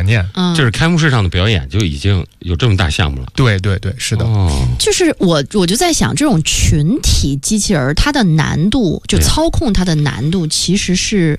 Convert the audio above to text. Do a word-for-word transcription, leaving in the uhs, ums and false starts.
念。 嗯， 就是开幕式上的表演就已经有这么大项目了。 对对对，是的。 哦， 就是我我就在想，这种群体机器人儿它的难度，就对啊操控它的难度，其实是